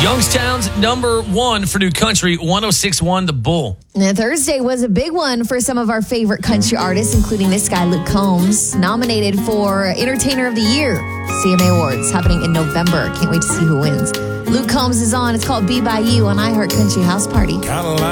Youngstown's number one for new country, 106.1 The Bull. Now, Thursday was a big one for some of our favorite country artists, including this guy, Luke Combs, nominated for Entertainer of the Year, CMA Awards, happening in November. Can't wait to see who wins. Luke Combs is on. It's called Be By You on iHeart Country House Party. Kinda like